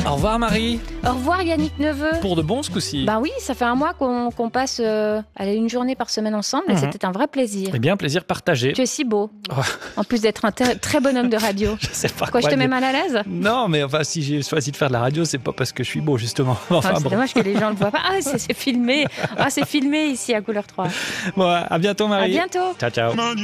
Au revoir Marie. Au revoir Yannick Neveu. Pour de bon ce coup-ci. Bah oui, ça fait un mois qu'on passe une journée par semaine ensemble et c'était un vrai plaisir. Eh bien, plaisir partagé. Tu es si beau. En plus d'être un très bon homme de radio. Je sais pas quoi. Je te mets mal à l'aise? Non, mais enfin, si j'ai choisi de faire de la radio, c'est pas parce que je suis beau, justement. C'est dommage que les gens le voient pas. Ah, c'est filmé. Ah, c'est filmé ici à Couleur 3. Bon, à bientôt Marie. À bientôt. Ciao, ciao.